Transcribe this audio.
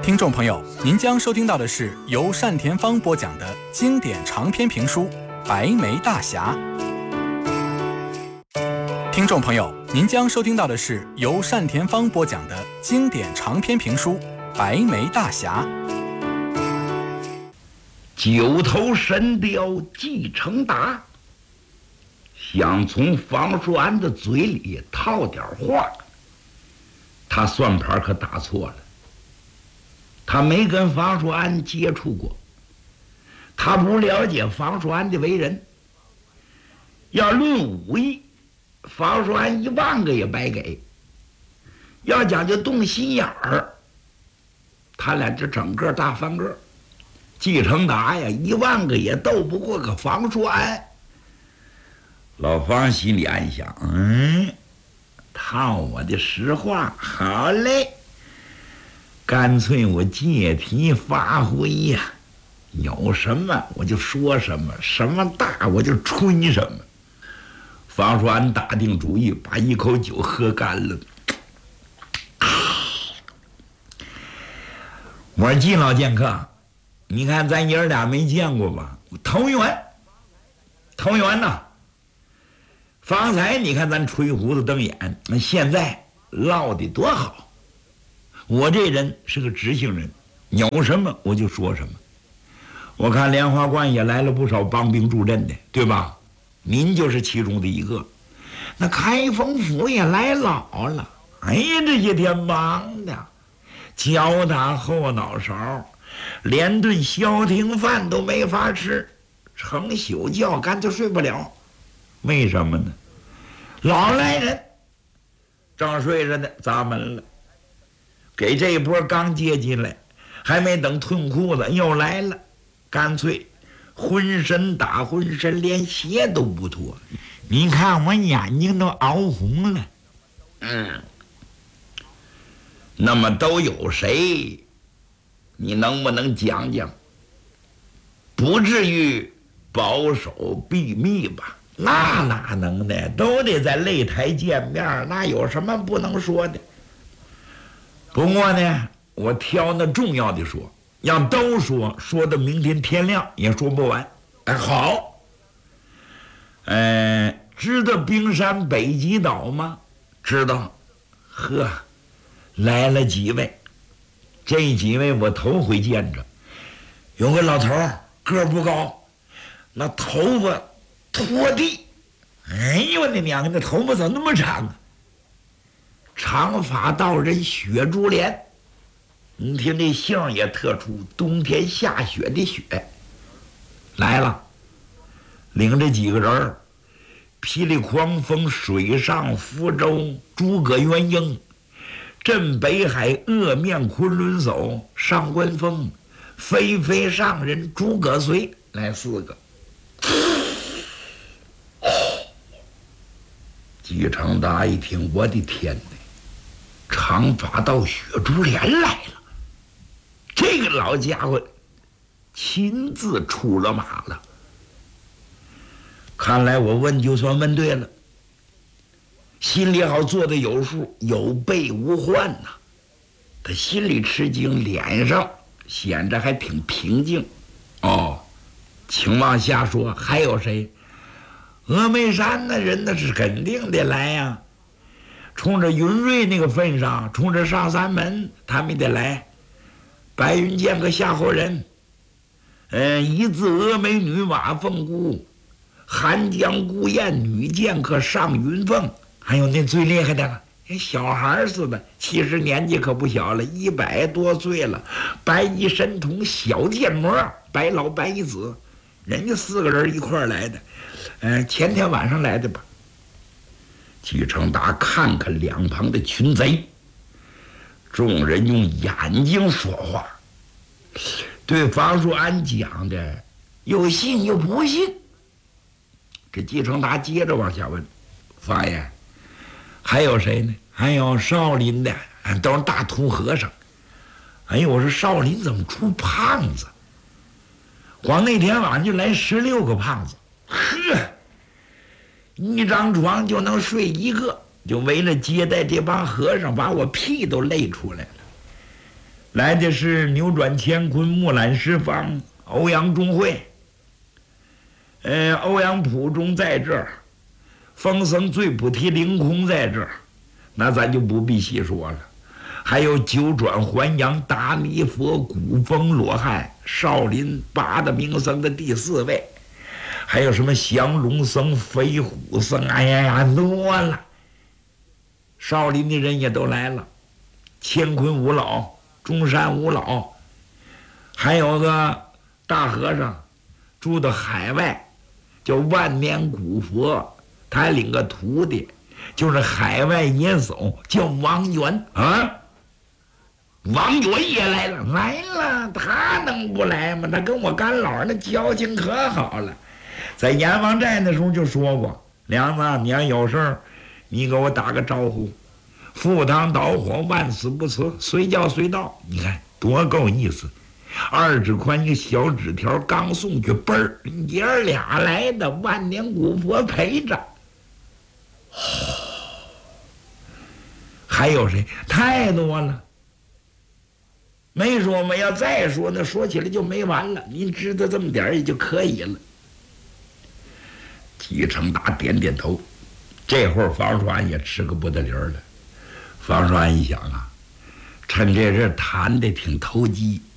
听众朋友，您将收听到的是由单田芳播讲的经典长篇评书《白眉大侠》。听众朋友，您将收听到的是由单田芳播讲的经典长篇评书《白眉大侠》。 九头神雕继承达想从房叔安的嘴里套点话，他算盘可打错了。他没跟房叔安接触过，他不了解房叔安的为人。要论武艺，房叔安10000个也白给；要讲究动心眼儿，他俩这整个大翻个。继承达呀，10000个也斗不过个房叔安。老方心里暗想：套我的实话，好嘞。干脆我借题发挥呀，有什么我就说什么，什么大我就吹什么。房叔安打定主意，把一口酒喝干了。我说季老剑客，你看咱爷儿俩没见过吧？投缘呐！方才你看咱吹胡子瞪眼，现在唠得多好。我这人是个直性人，有什么我就说什么。我看莲花观也来了不少帮兵助阵的，对吧？您就是其中的一个。那开封府也来老了，哎呀，这些天忙的，脚打后脑勺，连顿消停饭都没法吃，成宿觉干脆睡不了。为什么呢？老来人正睡着呢，砸门了。给这一波刚接进来，还没等褪裤子又来了，干脆浑身打浑身，连鞋都不脱。你看我眼睛都熬红了。那么都有谁？你能不能讲讲？不至于保守秘密吧？那哪能的，都得在擂台见面，那有什么不能说的？不过呢，我挑那重要的说，要都说到明天天亮也说不完。好，知道冰山北极岛吗？知道。呵，来了几位，这几位我头回见着。有个老头个儿不高，那头发拖地，哎呦我的娘，那头发怎么那么长啊？长发道人雪珠莲，你听这姓也特殊，冬天下雪的雪。来了，领着几个人，霹雳狂风水上福州诸葛元英，镇北海恶面昆仑叟上官峰，飞飞上人诸葛绥，来4个。季承达一听，我的天哪！长发道雪珠莲来了，这个老家伙亲自出了马了。看来我问就算问对了，心里好做的有数，有备无患呐。他心里吃惊，脸上显着还挺平静。请往下说，还有谁？峨眉山的人那是肯定得来呀。冲着云瑞那个份上，冲着上三门，他们得来。白云剑客夏侯仁，一字峨眉女马凤姑，寒江孤雁女剑客上云凤，还有那最厉害的，跟小孩似的，其实年纪可不小了，100多岁了。白衣神童小剑魔白老白衣子，人家4个人一块儿来的，前天晚上来的吧。季承达看看两旁的群贼，众人用眼睛说话，对房叔安讲的又信又不信。这季承达接着往下问：法爷，还有谁呢？还有少林的，都是大秃和尚。哎呦，我说少林怎么出胖子？光那天晚上就来16个胖子，呵，一张床就能睡1个，就为了接待这帮和尚，把我屁都累出来了。 来的是扭转乾坤、木兰十方、欧阳中会。欧阳普中在这儿，风僧醉菩提凌空在这儿，那咱就不必细说了。还有九转还阳、达弥佛、古风罗汉、少林八大名僧的第4位，还有什么降龙僧、飞虎僧，哎呀，多了。少林的人也都来了，乾坤五老、中山五老，还有个大和尚住到海外，叫万年古佛，他还领个徒弟，就是海外野叟，叫王元啊。王元也来了，他能不来吗？他跟我干老那交情可好了，在阎王寨那时候就说过，梁子，你要有事儿，你给我打个招呼，赴汤蹈火，万死不辞，随叫随到。你看多够意思，2指宽一个小纸条，刚送去，嘣儿，爷儿俩来的，万年古佛陪着。还有谁？太多了。没说嘛，要再说那说起来就没完了。您知道这么点儿也就可以了。季承达点点头，这会儿房栓也吃个不得了了。房栓一想啊，趁这阵谈的挺投机，